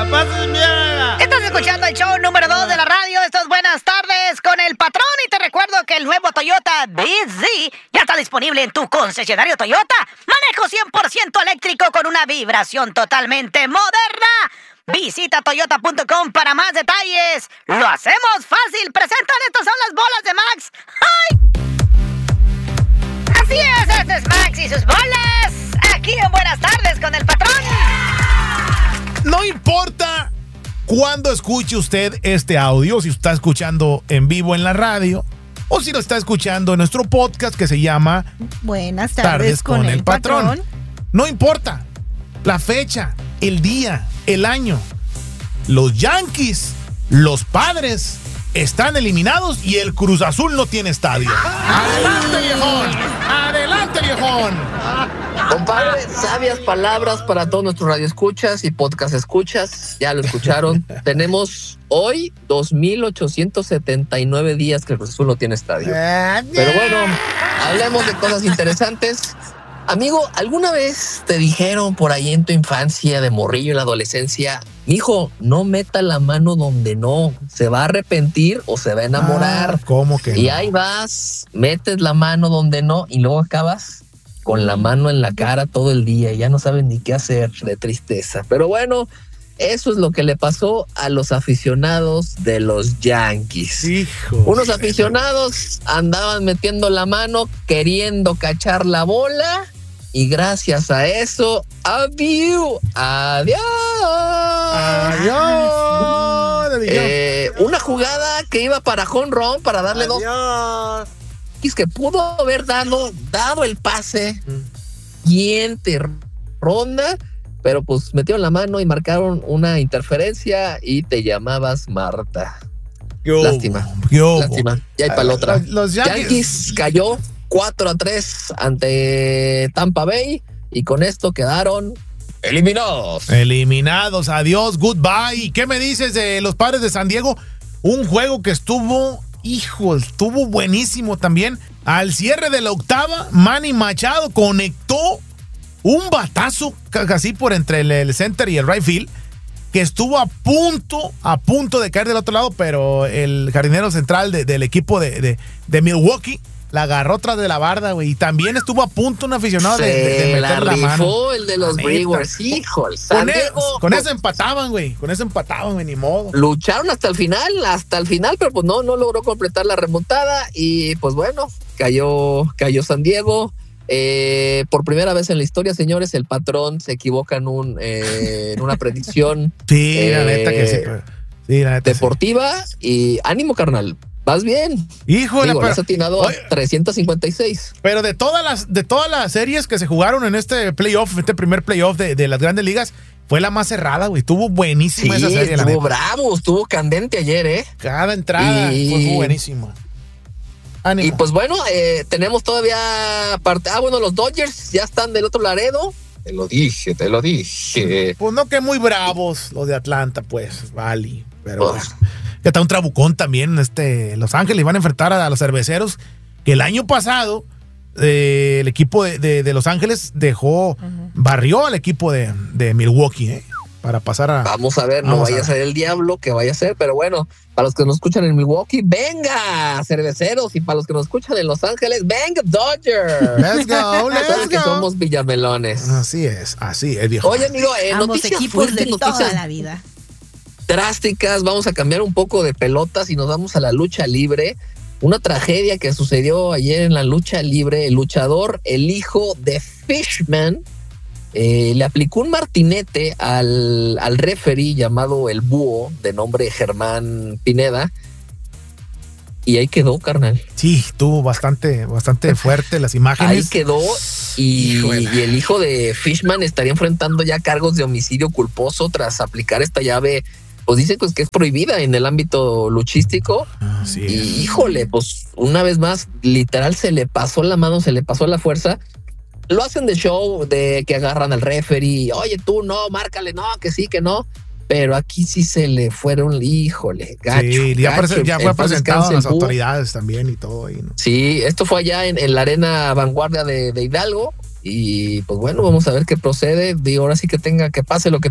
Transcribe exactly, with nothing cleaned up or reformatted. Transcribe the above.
la pases bien. Estás escuchando el show número dos de la radio. Esto es Buenas Tardes con el Patrón. Y te recuerdo que el nuevo Toyota B Z ya está disponible en tu concesionario Toyota. Manejo cien por ciento eléctrico con una vibración totalmente moderna. Visita toyota punto com para más detalles. Lo hacemos fácil. Presentan, estas son las bolas de Max. ¡Ay! Así es, este es Max y sus bolas. Aquí en Buenas Tardes con el Patrón. No importa cuándo escuche usted este audio, si está escuchando en vivo en la radio o si lo está escuchando en nuestro podcast que se llama Buenas tardes, Tardes con, con el, el patrón. patrón. No importa la fecha, el día, el año. Los Yankees, los Padres están eliminados y el Cruz Azul no tiene estadio. ¡Adelante, viejón! ¡Adelante, viejón! Compadre, sabias palabras para todos nuestros radioescuchas y podcast escuchas. Ya lo escucharon. Tenemos hoy dos mil ochocientos setenta y nueve días que el Cruz Azul no tiene estadio. Pero bueno, hablemos de cosas interesantes. Amigo, ¿alguna vez te dijeron por ahí en tu infancia, de morrillo en la adolescencia, hijo, no meta la mano donde no, se va a arrepentir o se va a enamorar? Ah, ¿cómo que Y no? ahí vas, metes la mano donde no y luego acabas con la mano en la cara todo el día y ya no sabes ni qué hacer de tristeza. Pero bueno, eso es lo que le pasó a los aficionados de los Yankees. Hijo. Unos aficionados andaban metiendo la mano queriendo cachar la bola y gracias a eso, adiós, adiós. Adiós. Eh, una jugada que iba para home run, para darle Adiós. dos que pudo haber dado, dado el pase siguiente ronda, pero pues metieron la mano y marcaron una interferencia y te llamabas Marta. Yo, Lástima. yo, Lástima. Ya hay para la otra. Los, los Yankees, Yankees cayó cuatro a tres ante Tampa Bay y con esto quedaron eliminados. eliminados. Adiós, goodbye. ¿Qué me dices de los Padres de San Diego? Un juego que estuvo, hijo, estuvo buenísimo también. Al cierre de la octava, Manny Machado conectó un batazo casi por entre el, el center y el right field, que estuvo a punto, a punto de caer del otro lado, pero el jardinero central de, del equipo de, de, de Milwaukee la agarró tras de la barda, güey. Y también estuvo a punto un aficionado de, de, de meter la, la mano. rifó el de los La Brewers, neta. híjole. Con, San e- Diego, con pues, eso empataban, güey. Con eso empataban, güey, ni modo. lucharon hasta el final, hasta el final, pero pues no, no logró completar la remontada y pues bueno, cayó, cayó San Diego. Eh, por primera vez en la historia, señores, el patrón se equivoca en, un, eh, en una predicción Sí, eh, la neta que sí. Sí, la neta deportiva sí. Y ánimo, carnal. Vas bien. Híjole, Digo, pero, le has atinado oye, a trescientos cincuenta y seis. pero de todas las de todas las series que se jugaron en este playoff, este primer playoff de, de las Grandes Ligas, fue la más cerrada, güey. Estuvo buenísima Sí, esa serie, la estuvo neta. bravo, estuvo candente ayer, ¿eh? Cada entrada Y- fue buenísimo. Ánimo. Y pues bueno, eh, tenemos todavía parte. Ah, bueno, los Dodgers ya están del otro Laredo. Te lo dije, te lo dije. Pues no que muy bravos los de Atlanta, pues, vale. Pero Pues. bueno. Ya está un trabucón también. Este, Los Ángeles van a enfrentar a, a los cerveceros, que el año pasado eh, el equipo de, de, de Los Ángeles dejó, uh-huh. barrió al equipo de, de Milwaukee, ¿eh? Para pasar a... Vamos a ver, no Vamos vaya a, a ser el diablo que vaya a ser, pero bueno, para los que nos escuchan en Milwaukee, venga, cerveceros, y para los que nos escuchan en Los Ángeles, venga, Dodgers. Let's go, let's Saben go. que somos villamelones. Así es, así es, viejo. Oye, amigo, eh, Ambos noticias equipos fuertes, de noticias toda la vida. drásticas. Vamos a cambiar un poco de pelotas y nos vamos a la lucha libre. Una tragedia que sucedió ayer en la lucha libre. El luchador, el hijo de Fishman, eh, le aplicó un martinete al, al referee llamado el Búho, de nombre Germán Pineda. Y ahí quedó, carnal. Sí, estuvo bastante, bastante fuerte las imágenes. Ahí quedó. Y, y el hijo de Fishman estaría enfrentando ya cargos de homicidio culposo tras aplicar esta llave. Pues dicen pues, que es prohibida en el ámbito luchístico. Así es. Y híjole, pues una vez más, literal se le pasó la mano, se le pasó la fuerza. Lo hacen de show, de que agarran al referee. Oye, tú no, márcale, no, que sí, que no. Pero aquí sí se le fueron, híjole, gacho. Sí, ya, gacho. prese- ya fue Entonces, presentado a las cancel, autoridades también y todo ahí, ¿no? Sí, esto fue allá en, en la arena Vanguardia de, de Hidalgo. Y pues bueno, vamos a ver qué procede. Digo, ahora sí que tenga que pase lo que